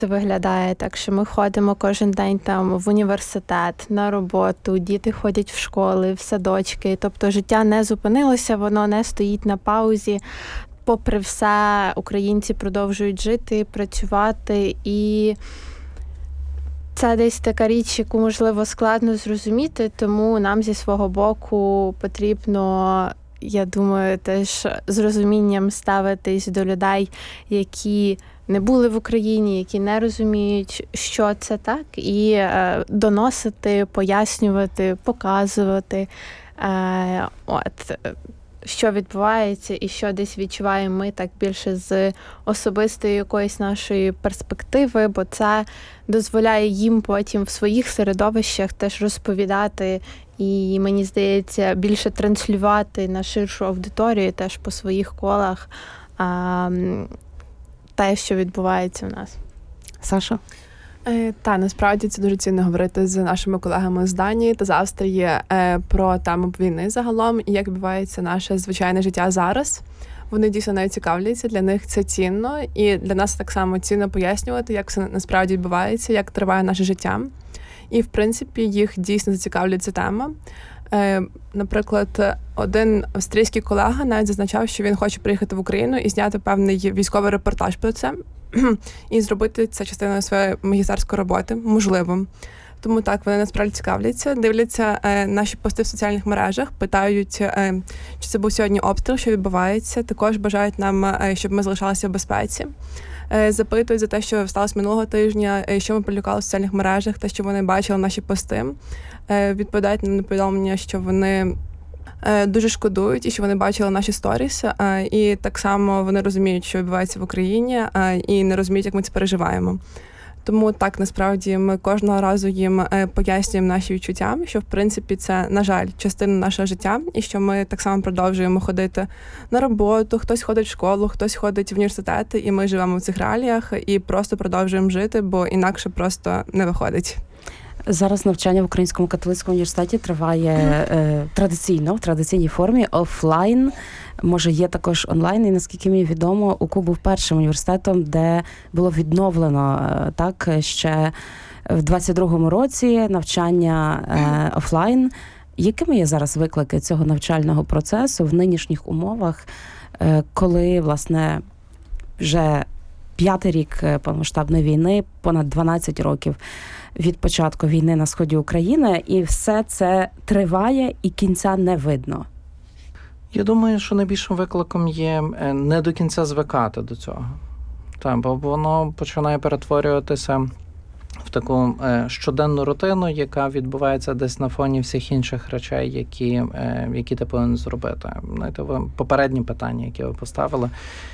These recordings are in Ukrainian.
Це виглядає так, що ми ходимо кожен день там в університет, на роботу, діти ходять в школи, в садочки. Тобто життя не зупинилося, воно не стоїть на паузі. Попри все, українці продовжують жити, працювати, і це десь така річ, яку, можливо, складно зрозуміти, тому нам зі свого боку потрібно, я думаю, теж з розумінням ставитись до людей, які не були в Україні, які не розуміють, що це так, і доносити, пояснювати, показувати, що відбувається і що десь відчуваємо ми так більше з особистої якоїсь нашої перспективи, бо це дозволяє їм потім в своїх середовищах теж розповідати і, мені здається, більше транслювати на ширшу аудиторію теж по своїх колах те, що відбувається в нас. Саша? Та, насправді це дуже цінно говорити з нашими колегами з Данії та з Австрії про тему війни загалом і як відбувається наше звичайне життя зараз. Вони дійсно нею цікавляться, для них це цінно, і для нас так само цінно пояснювати, як все насправді відбувається, як триває наше життя. І, в принципі, їх дійсно зацікавлює ця тема. Наприклад, один австрійський колега навіть зазначав, що він хоче приїхати в Україну і зняти певний військовий репортаж про це, і зробити це частиною своєї магістерської роботи, можливо. Тому так, вони насправді цікавляться, дивляться наші пости в соціальних мережах, питають, чи це був сьогодні обстріл, що відбувається. Також бажають нам, щоб ми залишалися в безпеці. Запитують за те, що сталося минулого тижня, що ми публікували в соціальних мережах, те, що вони бачили наші пости. Відповідають на повідомлення, що вони дуже шкодують і що вони бачили наші сторіс, і так само вони розуміють, що відбувається в Україні, і не розуміють, як ми це переживаємо. Тому так, насправді, ми кожного разу їм пояснюємо наші відчуття, що, в принципі, це, на жаль, частина нашого життя, і що ми так само продовжуємо ходити на роботу, хтось ходить в школу, хтось ходить в університети, і ми живемо в цих реаліях і просто продовжуємо жити, бо інакше просто не виходить. Зараз навчання в Українському католицькому університеті триває традиційно, в традиційній формі, офлайн. Може, є також онлайн, і, наскільки мені відомо, УКУ був першим університетом, де було відновлено так ще в 22-му році навчання офлайн. Якими є зараз виклики цього навчального процесу в нинішніх умовах, коли, власне, вже 5-й рік повномасштабної війни, понад 12 років від початку війни на сході України, і все це триває і кінця не видно? Я думаю, що найбільшим викликом є не до кінця звикати до цього. Бо воно починає перетворюватися в таку щоденну рутину, яка відбувається десь на фоні всіх інших речей, які ти повинен зробити. Знаєте, попередні питання, які ви поставили,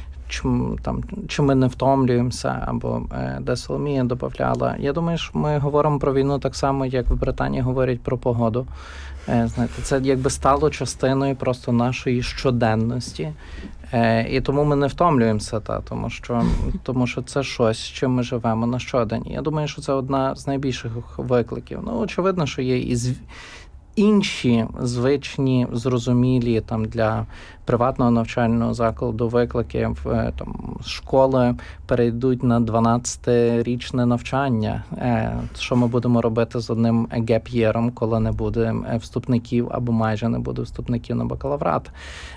чи ми не втомлюємося, або де Соломія додавала. Я думаю, що ми говоримо про війну так само, як в Британії говорять про погоду. Знаєте, це якби стало частиною просто нашої щоденності. І тому ми не втомлюємося, тому що це щось, з чим ми живемо на щодень. Я думаю, що це одна з найбільших викликів. Очевидно, що є і інші звичні, зрозумілі для приватного навчального закладу виклики. Школи перейдуть на 12-річне навчання. Що ми будемо робити з одним геп-єром, коли не буде вступників або майже не буде вступників на бакалаврат?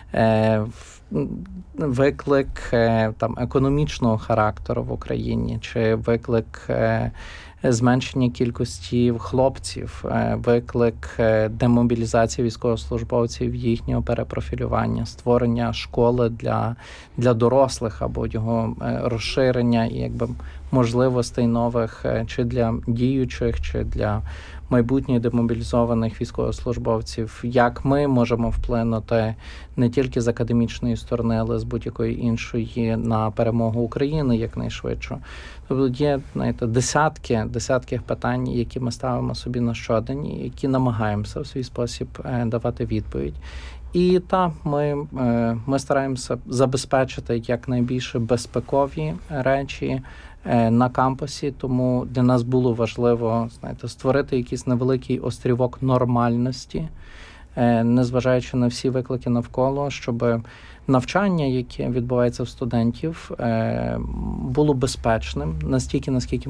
Виклик економічного характеру в Україні, чи виклик зменшення кількості хлопців, виклик демобілізації військовослужбовців, їхнього перепрофілювання, створення школи для дорослих або його розширення і можливостей нових чи для діючих, чи для майбутніх демобілізованих військовослужбовців. Як ми можемо вплинути не тільки з академічної сторони, але з будь-якої іншої на перемогу України якнайшвидше. Тобто є, десятки питань, які ми ставимо собі на щодень, які намагаємося в свій спосіб давати відповідь. І ми стараємося забезпечити якнайбільше безпекові речі на кампусі, тому для нас було важливо, створити якийсь невеликий острівок нормальності, незважаючи на всі виклики навколо, щоб навчання, яке відбувається в студентів, було безпечним настільки, наскільки